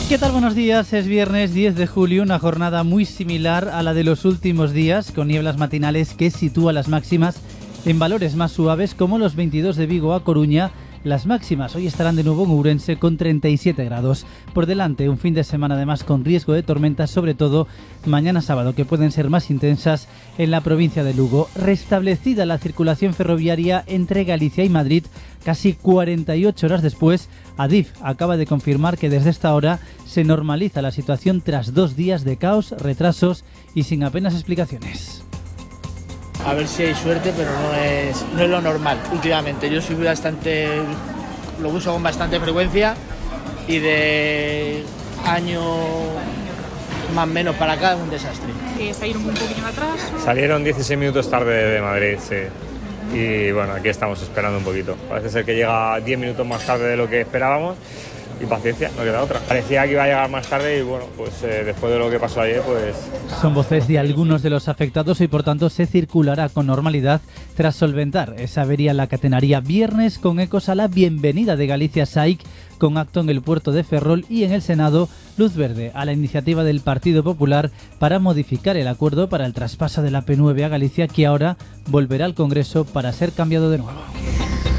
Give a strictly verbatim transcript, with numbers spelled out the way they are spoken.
¿Qué tal? Buenos días, es viernes diez de julio, una jornada muy similar a la de los últimos días, con nieblas matinales que sitúa las máximas en valores más suaves como los veintidós de Vigo a Coruña. Las máximas hoy estarán de nuevo en Ourense con treinta y siete grados. Por delante, un fin de semana además con riesgo de tormentas, sobre todo mañana sábado, que pueden ser más intensas en la provincia de Lugo. Restablecida la circulación ferroviaria entre Galicia y Madrid, casi cuarenta y ocho horas después, Adif acaba de confirmar que desde esta hora se normaliza la situación tras dos días de caos, retrasos y sin apenas explicaciones. A ver si hay suerte, pero no es, no es lo normal últimamente. Yo soy bastante, lo uso con bastante frecuencia y de año más o menos para acá es un desastre. Eh, salieron un poquito atrás. Salieron dieciséis minutos tarde de Madrid, sí. Y bueno, aquí estamos esperando un poquito. Parece ser que llega diez minutos más tarde de lo que esperábamos. Y paciencia, no queda otra. Parecía que iba a llegar más tarde y bueno, pues eh, después de lo que pasó ayer, pues... Son voces de algunos de los afectados y por tanto se circulará con normalidad tras solventar esa avería en la catenaría. Viernes con ecos a la bienvenida de Galicia S A I C, con acto en el puerto de Ferrol, y en el Senado luz verde a la iniciativa del Partido Popular para modificar el acuerdo para el traspaso de la P nueve a Galicia, que ahora volverá al Congreso para ser cambiado de nuevo.